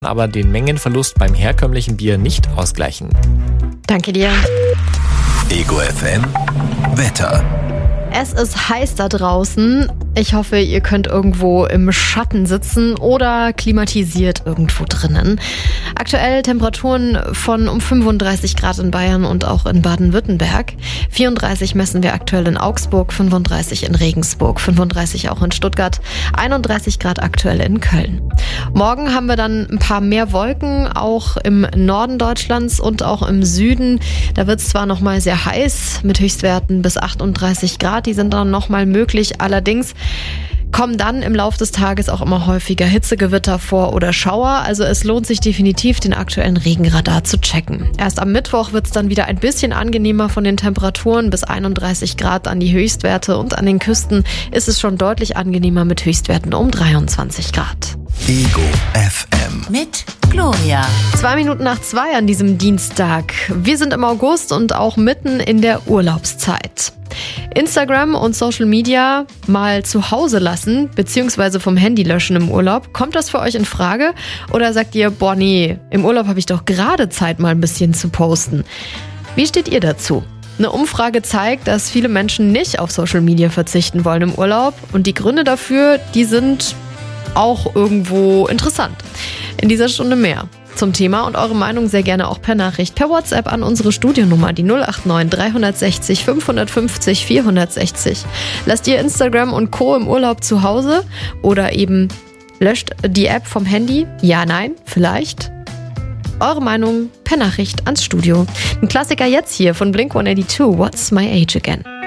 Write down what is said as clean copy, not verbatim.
aber den Mengenverlust beim herkömmlichen Bier nicht ausgleichen. Danke dir. Ego FM Wetter. Es ist heiß da draußen. Ich hoffe, ihr könnt irgendwo im Schatten sitzen oder klimatisiert irgendwo drinnen. Aktuell Temperaturen von um 35 Grad in Bayern und auch in Baden-Württemberg. 34 messen wir aktuell in Augsburg, 35 in Regensburg, 35 auch in Stuttgart, 31 Grad aktuell in Köln. Morgen haben wir dann ein paar mehr Wolken, auch im Norden Deutschlands und auch im Süden. Da wird es zwar nochmal sehr heiß mit Höchstwerten bis 38 Grad, die sind dann nochmal möglich. Allerdings kommen dann im Laufe des Tages auch immer häufiger Hitzegewitter vor oder Schauer. Also es lohnt sich definitiv, den aktuellen Regenradar zu checken. Erst am Mittwoch wird es dann wieder ein bisschen angenehmer von den Temperaturen, bis 31 Grad an die Höchstwerte. Und an den Küsten ist es schon deutlich angenehmer mit Höchstwerten um 23 Grad. Ego FM. Mit Gloria. 2:02 an diesem Dienstag. Wir sind im August und auch mitten in der Urlaubszeit. Instagram und Social Media mal zu Hause lassen bzw. vom Handy löschen im Urlaub. Kommt das für euch in Frage? Oder sagt ihr, boah nee, im Urlaub habe ich doch gerade Zeit, mal ein bisschen zu posten. Wie steht ihr dazu? Eine Umfrage zeigt, dass viele Menschen nicht auf Social Media verzichten wollen im Urlaub. Und die Gründe dafür, die sind auch irgendwo interessant. In dieser Stunde mehr zum Thema und eure Meinung sehr gerne auch per Nachricht, per WhatsApp an unsere Studionummer, die 089 360 550 460. Lasst ihr Instagram und Co. im Urlaub zu Hause oder eben löscht die App vom Handy? Ja, nein, vielleicht? Eure Meinung per Nachricht ans Studio. Ein Klassiker jetzt hier von Blink-182, What's My Age Again?